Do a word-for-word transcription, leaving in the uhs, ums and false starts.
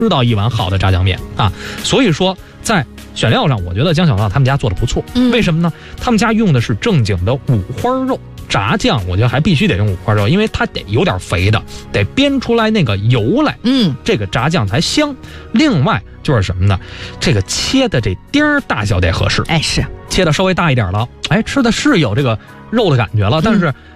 吃到一碗好的炸酱面啊。所以说在选料上，我觉得江小闹他们家做的不错。 嗯， 为什么呢？他们家用的是正经的五花肉。炸酱我觉得还必须得用五花肉，因为它得有点肥的，得煸出来那个油来， 嗯， 这个炸酱才香。另外就是什么呢？这个切的这丁儿大小得合适， 哎，是切的稍微大一点了，哎，吃的是有这个肉的感觉了，但是